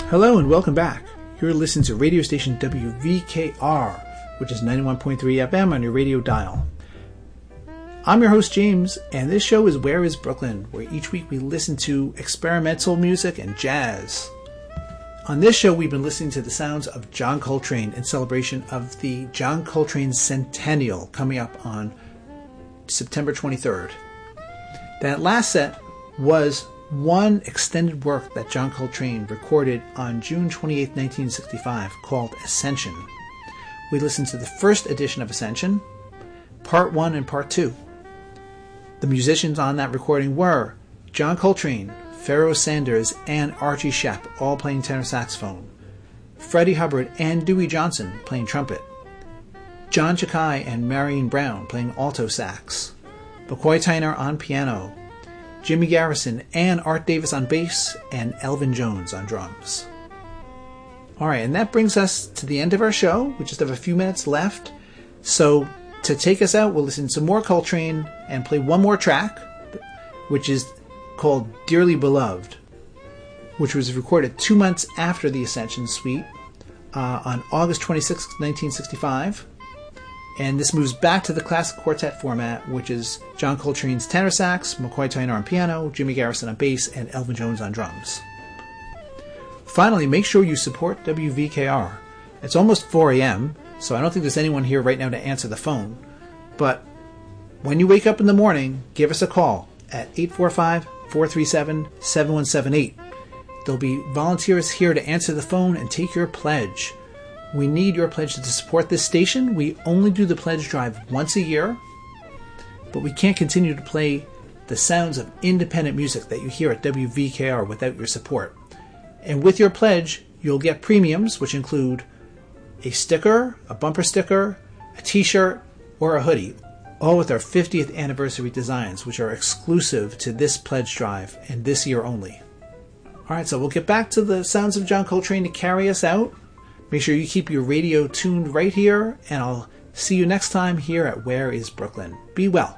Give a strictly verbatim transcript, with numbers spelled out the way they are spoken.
Hello and welcome back. You're listening to radio station W V K R, which is ninety-one point three F M on your radio dial. I'm your host James, and this show is Where is Brooklyn, where each week we listen to experimental music and jazz. On this show, we've been listening to the sounds of John Coltrane in celebration of the John Coltrane Centennial coming up on September twenty-third. That last set was one extended work that John Coltrane recorded on June twenty-eighth, nineteen sixty-five, called Ascension. We listened to the first edition of Ascension, Part one and Part two. The musicians on that recording were John Coltrane, Pharoah Sanders, and Archie Shepp, all playing tenor saxophone, Freddie Hubbard and Dewey Johnson playing trumpet, John Chakai and Marion Brown playing alto sax, McCoy Tyner on piano, Jimmy Garrison and Art Davis on bass, and Elvin Jones on drums. Alright, and that brings us to the end of our show. We just have a few minutes left. So, to take us out, we'll listen to some more Coltrane and play one more track, which is called Dearly Beloved, which was recorded two months after the Ascension Suite uh, on August twenty-sixth, nineteen sixty-five. And this moves back to the classic quartet format, which is John Coltrane's tenor sax, McCoy Tyner on piano, Jimmy Garrison on bass, and Elvin Jones on drums. Finally, make sure you support W V K R. It's almost four a.m., so I don't think there's anyone here right now to answer the phone. But when you wake up in the morning, give us a call at eight four five, four three seven, seven one seven eight. There'll be volunteers here to answer the phone and take your pledge. We need your pledge to support this station. We only do the pledge drive once a year, but we can't continue to play the sounds of independent music that you hear at W V K R without your support. And with your pledge, you'll get premiums, which include a sticker, a bumper sticker, a t-shirt, or a hoodie, all with our fiftieth anniversary designs, which are exclusive to this pledge drive and this year only. Alright, so we'll get back to the sounds of John Coltrane to carry us out. Make sure you keep your radio tuned right here, and I'll see you next time here at Where is Brooklyn. Be well.